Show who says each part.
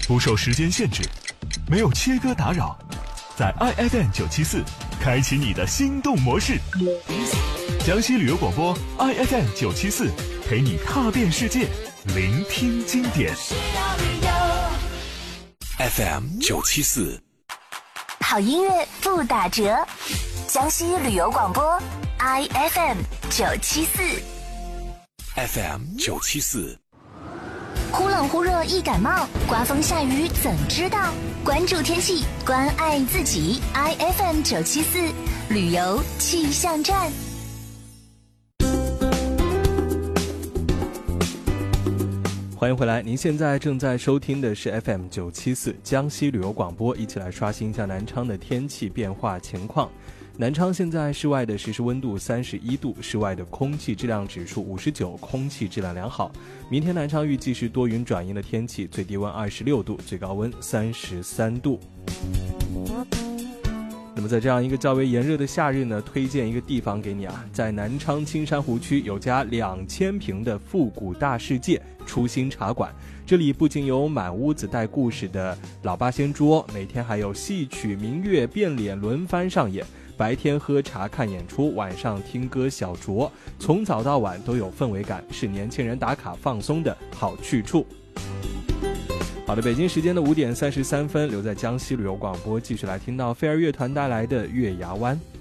Speaker 1: 不受时间限制，没有切割打扰，在 iFM 974开启你的心动模式。江西旅游广播 iFM 974陪你踏遍世界，聆听经典。
Speaker 2: FM 974，
Speaker 3: 好音乐不打折。江西旅游广播 iFM 974。
Speaker 2: FM 974。
Speaker 3: 忽冷忽热易感冒，刮风下雨怎知道？关注天气，关爱自己。iFM 974旅游气象站。
Speaker 4: 欢迎回来，您现在正在收听的是 FM 974江西旅游广播，一起来刷新一下南昌的天气变化情况。南昌现在室外的实时温度31度，室外的空气质量指数59，空气质量良好。明天南昌预计是多云转阴的天气，最低温26度，最高温33度。那么在这样一个较为炎热的夏日呢，推荐一个地方给你啊，在南昌青山湖区有家2000平的复古大世界初心茶馆。这里不仅有满屋子带故事的老八仙桌，每天还有戏曲民乐变脸轮番上演，白天喝茶看演出，晚上听歌小酌，从早到晚都有氛围感，是年轻人打卡放松的好去处。好的，北京时间的5点33分，留在江西旅游广播，继续来听到飞儿乐团带来的月牙湾。